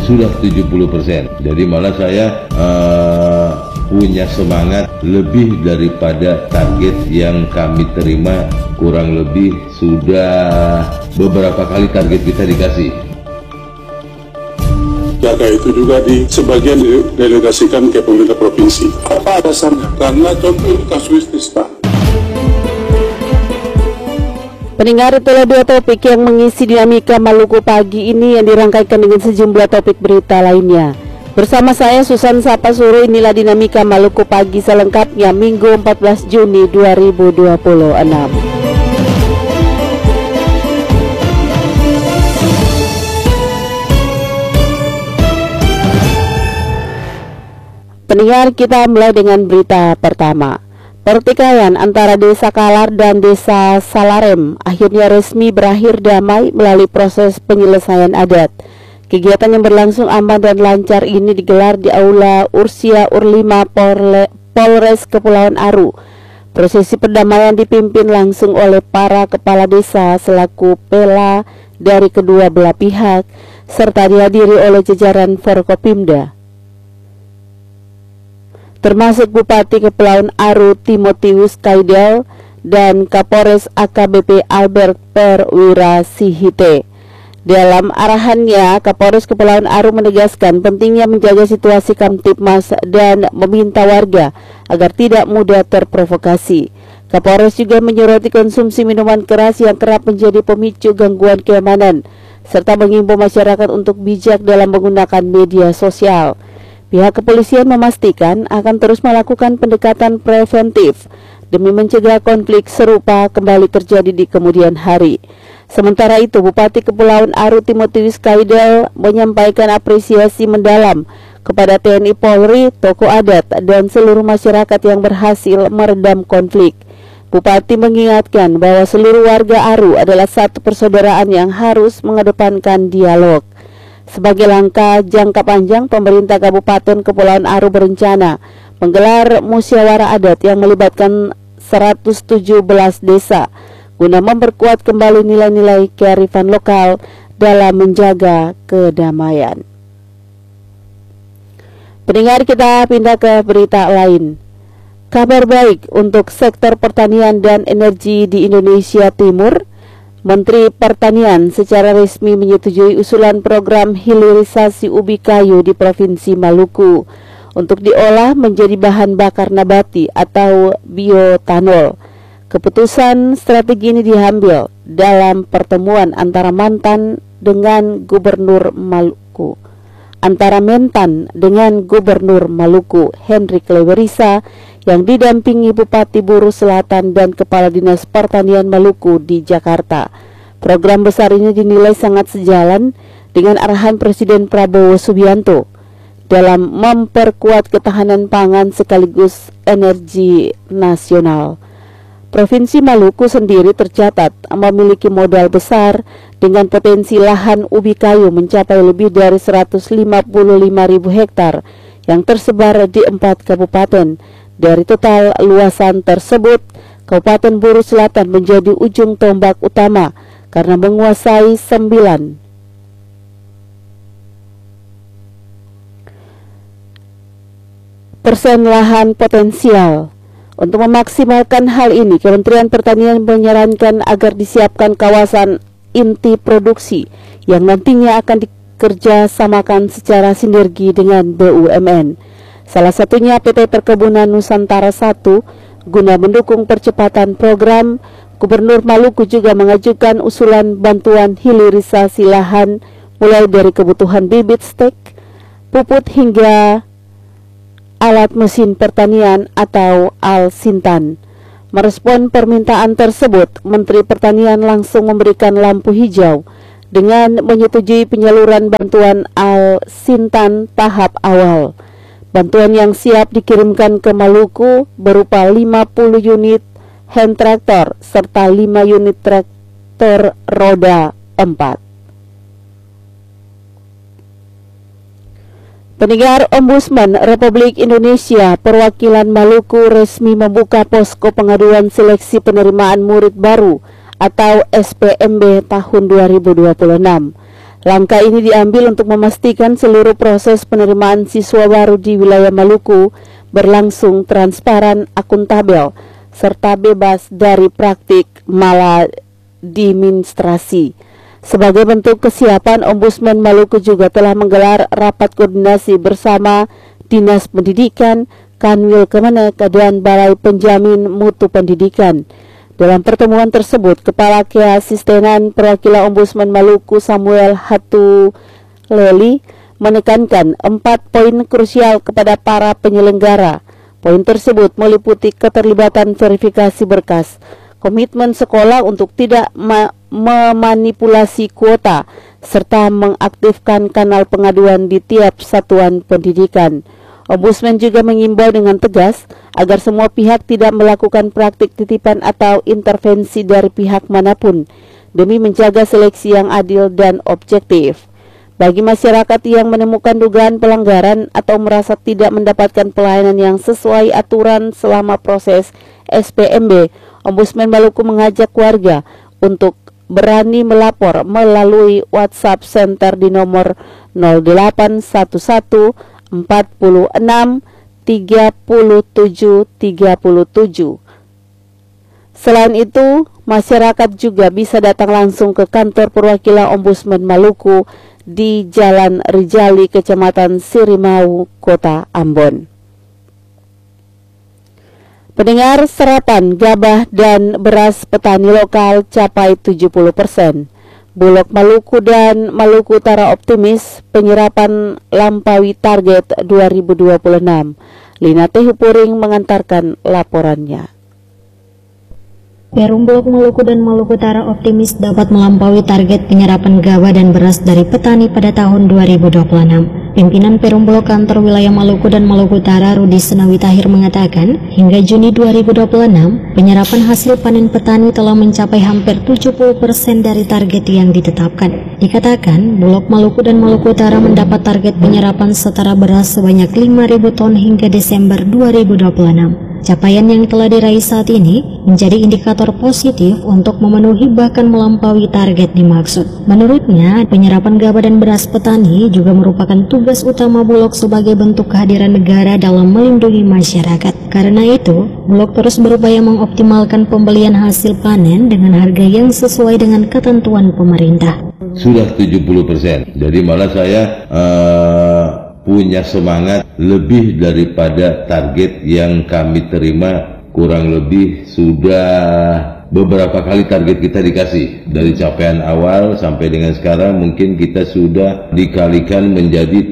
sudah 70%. Jadi malah saya punya semangat lebih daripada target yang kami terima. Kurang lebih sudah beberapa kali target kita dikasih. Jaga itu juga sebagian didelegasikan ke pemerintah provinsi. Apa alasannya? Karena contoh kasuistis, Pak. Pendengar, itulah dua topik yang mengisi dinamika Maluku pagi ini yang dirangkaikan dengan sejumlah topik berita lainnya. Bersama saya Susan Sapasuru, inilah dinamika Maluku pagi selengkapnya Minggu 14 Juni 2026. Pendengar, kita mulai dengan berita pertama. Pertikaian antara Desa Kalar dan Desa Salarem akhirnya resmi berakhir damai melalui proses penyelesaian adat. Kegiatan yang berlangsung aman dan lancar ini digelar di Aula Ursia Urlima Polres Kepulauan Aru. Prosesi perdamaian dipimpin langsung oleh para kepala desa selaku pela dari kedua belah pihak, serta dihadiri oleh jajaran Forkopimda, termasuk Bupati Kepulauan Aru Timotius Kaidel dan Kapolres AKBP Albert Perwira Sihite. Dalam arahannya, Kapolres Kepulauan Aru menegaskan pentingnya menjaga situasi Kamtipmas dan meminta warga agar tidak mudah terprovokasi. Kapolres juga menyoroti konsumsi minuman keras yang kerap menjadi pemicu gangguan keamanan, serta mengimbau masyarakat untuk bijak dalam menggunakan media sosial. Pihak kepolisian memastikan akan terus melakukan pendekatan preventif demi mencegah konflik serupa kembali terjadi di kemudian hari. Sementara itu, Bupati Kepulauan Aru Timotius Kaidel menyampaikan apresiasi mendalam kepada TNI Polri, tokoh adat, dan seluruh masyarakat yang berhasil meredam konflik. Bupati mengingatkan bahwa seluruh warga Aru adalah satu persaudaraan yang harus mengedepankan dialog. Sebagai langkah jangka panjang, pemerintah Kabupaten Kepulauan Aru berencana menggelar musyawarah adat yang melibatkan 117 desa guna memperkuat kembali nilai-nilai kearifan lokal dalam menjaga kedamaian. Pendengar, kita pindah ke berita lain. Kabar baik untuk sektor pertanian dan energi di Indonesia Timur. Menteri Pertanian secara resmi menyetujui usulan program hilirisasi ubi kayu di Provinsi Maluku untuk diolah menjadi bahan bakar nabati atau bioetanol. Keputusan strategi ini diambil dalam pertemuan antara Mentan dengan Gubernur Maluku Hendrik Lewerisa yang didampingi Bupati Buru Selatan dan Kepala Dinas Pertanian Maluku di Jakarta. Program besar ini dinilai sangat sejalan dengan arahan Presiden Prabowo Subianto dalam memperkuat ketahanan pangan sekaligus energi nasional. Provinsi Maluku sendiri tercatat memiliki modal besar dengan potensi lahan ubi kayu mencapai lebih dari 155.000 hektar yang tersebar di 4 kabupaten. Dari total luasan tersebut, Kabupaten Buru Selatan menjadi ujung tombak utama karena menguasai 9% lahan potensial. Untuk memaksimalkan hal ini, Kementerian Pertanian menyarankan agar disiapkan kawasan inti produksi yang nantinya akan dikerjasamakan secara sinergi dengan BUMN. Salah satunya PT Perkebunan Nusantara 1 guna mendukung percepatan program. Gubernur Maluku juga mengajukan usulan bantuan hilirisasi lahan mulai dari kebutuhan bibit stek, puput hingga alat mesin pertanian atau Al-Sintan. Merespon permintaan tersebut, Menteri Pertanian langsung memberikan lampu hijau dengan menyetujui penyaluran bantuan Al-Sintan tahap awal. Bantuan yang siap dikirimkan ke Maluku berupa 50 unit hand tractor serta 5 unit traktor roda 4. Pendengar, Ombudsman Republik Indonesia perwakilan Maluku resmi membuka posko pengaduan seleksi penerimaan murid baru atau SPMB tahun 2026. Langkah ini diambil untuk memastikan seluruh proses penerimaan siswa baru di wilayah Maluku berlangsung transparan, akuntabel, serta bebas dari praktik maladministrasi. Sebagai bentuk kesiapan, Ombudsman Maluku juga telah menggelar rapat koordinasi bersama Dinas Pendidikan, Kanwil Kemenek, dan Balai Penjamin Mutu Pendidikan. Dalam pertemuan tersebut, Kepala Keasistenan Perwakilan Ombudsman Maluku Samuel Hatuleli menekankan 4 poin krusial kepada para penyelenggara. Poin tersebut meliputi keterlibatan verifikasi berkas, komitmen sekolah untuk tidak memanipulasi kuota, serta mengaktifkan kanal pengaduan di tiap satuan pendidikan. Ombudsman juga mengimbau dengan tegas agar semua pihak tidak melakukan praktik titipan atau intervensi dari pihak manapun demi menjaga seleksi yang adil dan objektif. Bagi masyarakat yang menemukan dugaan pelanggaran atau merasa tidak mendapatkan pelayanan yang sesuai aturan selama proses SPMB, Ombudsman Maluku mengajak warga untuk berani melapor melalui WhatsApp Center di nomor 0811 46 37 37. Selain itu, masyarakat juga bisa datang langsung ke kantor perwakilan Ombudsman Maluku di Jalan Rijali, Kecamatan Sirimau, Kota Ambon. Pendengar, serapan gabah dan beras petani lokal capai 70%. Bulog Maluku dan Maluku Utara optimis penyerapan lampaui target 2026. Lina Tehupuring mengantarkan laporannya. Perum Bulog Maluku dan Maluku Utara optimis dapat melampaui target penyerapan gabah dan beras dari petani pada tahun 2026. Pimpinan Perum Bulog Kantor Wilayah Maluku dan Maluku Utara Rudi Senawi Tahir mengatakan, hingga Juni 2026, penyerapan hasil panen petani telah mencapai hampir 70% dari target yang ditetapkan. Dikatakan, Bulog Maluku dan Maluku Utara mendapat target penyerapan setara beras sebanyak 5.000 ton hingga Desember 2026. Capaian yang telah diraih saat ini menjadi indikator positif untuk memenuhi bahkan melampaui target dimaksud. Menurutnya, penyerapan gabah dan beras petani juga merupakan tugas utama Bulog sebagai bentuk kehadiran negara dalam melindungi masyarakat. Karena itu, Bulog terus berupaya mengoptimalkan pembelian hasil panen dengan harga yang sesuai dengan ketentuan pemerintah. Sudah 70%, jadi malah saya punya semangat lebih daripada target yang kami terima. Kurang lebih sudah beberapa kali target kita dikasih. Dari capaian awal sampai dengan sekarang mungkin kita sudah dikalikan menjadi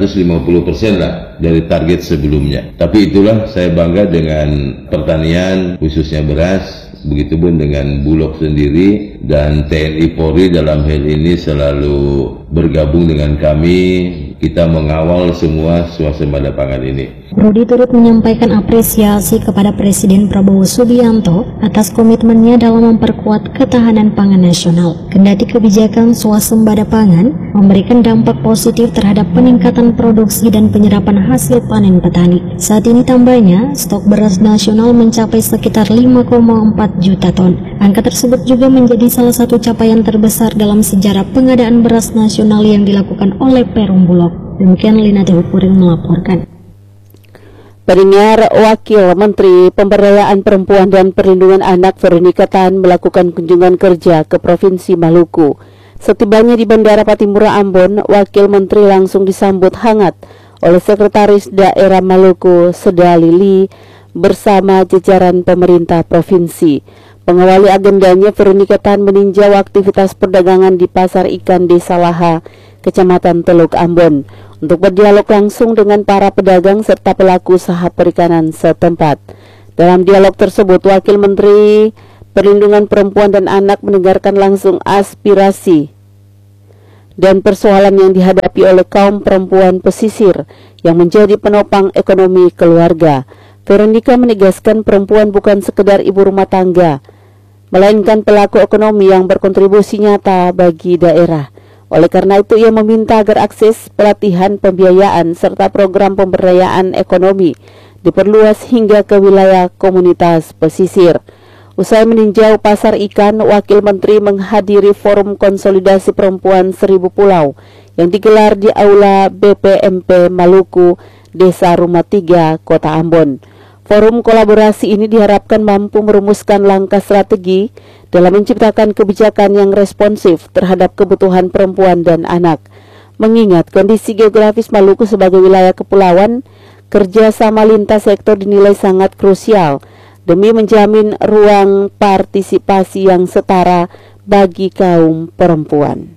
350% lah dari target sebelumnya. Tapi itulah saya bangga dengan pertanian, khususnya beras, begitupun dengan Bulog sendiri, dan TNI Polri dalam hal ini selalu bergabung dengan kami. Kita mengawal semua swasembada pangan ini. Rudi turut menyampaikan apresiasi kepada Presiden Prabowo Subianto atas komitmennya dalam memperkuat ketahanan pangan nasional. Kendati kebijakan swasembada pangan memberikan dampak positif terhadap peningkatan produksi dan penyerapan hasil panen petani. Saat ini tambahnya, stok beras nasional mencapai sekitar 5,4 juta ton. Angka tersebut juga menjadi salah satu capaian terbesar dalam sejarah pengadaan beras nasional yang dilakukan oleh Perum Bulog. Demikian Lina Tehupuring melaporkan. Pendengar, Wakil Menteri Pemberdayaan Perempuan dan Perlindungan Anak Veronica Tan melakukan kunjungan kerja ke Provinsi Maluku. Setibanya di Bandara Patimura Ambon, Wakil Menteri langsung disambut hangat oleh Sekretaris Daerah Maluku Seda Lili bersama jajaran pemerintah provinsi. Mengawali agendanya, Veronica Tan meninjau aktivitas perdagangan di Pasar Ikan Desa Laha, Kecamatan Teluk Ambon, untuk berdialog langsung dengan para pedagang serta pelaku usaha perikanan setempat. Dalam dialog tersebut, Wakil Menteri Perlindungan Perempuan dan Anak mendengarkan langsung aspirasi dan persoalan yang dihadapi oleh kaum perempuan pesisir yang menjadi penopang ekonomi keluarga. Veronica menegaskan perempuan bukan sekedar ibu rumah tangga, melainkan pelaku ekonomi yang berkontribusi nyata bagi daerah. Oleh karena itu, ia meminta agar akses pelatihan, pembiayaan, serta program pemberdayaan ekonomi diperluas hingga ke wilayah komunitas pesisir. Usai meninjau pasar ikan, Wakil Menteri menghadiri Forum Konsolidasi Perempuan 1000 Pulau yang digelar di Aula BPMP Maluku, Desa Rumah 3, Kota Ambon. Forum kolaborasi ini diharapkan mampu merumuskan langkah strategi dalam menciptakan kebijakan yang responsif terhadap kebutuhan perempuan dan anak. Mengingat kondisi geografis Maluku sebagai wilayah kepulauan, kerjasama lintas sektor dinilai sangat krusial demi menjamin ruang partisipasi yang setara bagi kaum perempuan.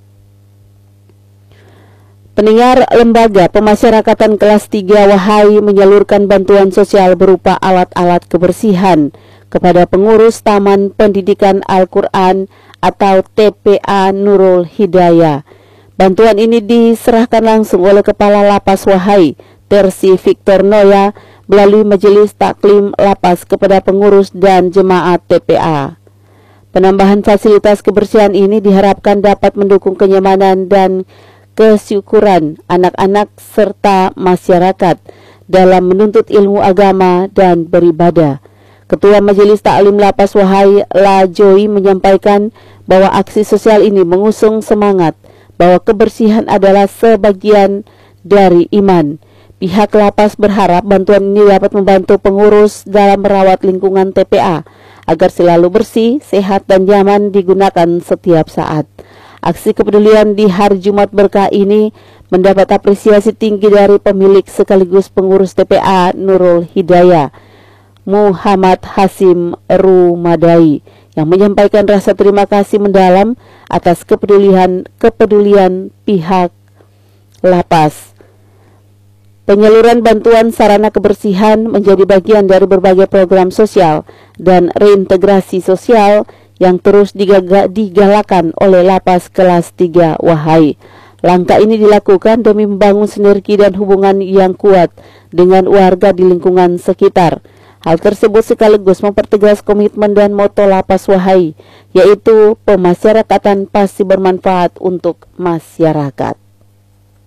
Pendengar, Lembaga Pemasyarakatan Kelas 3 Wahai menyalurkan bantuan sosial berupa alat-alat kebersihan kepada pengurus Taman Pendidikan Al-Quran atau TPA Nurul Hidayah. Bantuan ini diserahkan langsung oleh Kepala Lapas Wahai, Tersi Victor Noya, melalui Majelis Taklim Lapas kepada pengurus dan jemaat TPA. Penambahan fasilitas kebersihan ini diharapkan dapat mendukung kenyamanan dan kesyukuran anak-anak serta masyarakat dalam menuntut ilmu agama dan beribadah. Ketua Majelis Taklim Lapas Wahai, La Joy, menyampaikan bahwa aksi sosial ini mengusung semangat bahwa kebersihan adalah sebagian dari iman. Pihak lapas berharap bantuan ini dapat membantu pengurus dalam merawat lingkungan TPA agar selalu bersih, sehat, dan nyaman digunakan setiap saat. Aksi kepedulian di Hari Jumat Berkah ini mendapat apresiasi tinggi dari pemilik sekaligus pengurus TPA Nurul Hidayah, Muhammad Hasim Rumadai, yang menyampaikan rasa terima kasih mendalam atas kepedulian pihak lapas. Penyaluran bantuan sarana kebersihan menjadi bagian dari berbagai program sosial dan reintegrasi sosial yang terus digalakan oleh Lapas Kelas 3 Wahai. Langkah ini dilakukan demi membangun sinergi dan hubungan yang kuat dengan warga di lingkungan sekitar. Hal tersebut sekaligus mempertegas komitmen dan moto Lapas Wahai, yaitu pemasyarakatan pasti bermanfaat untuk masyarakat.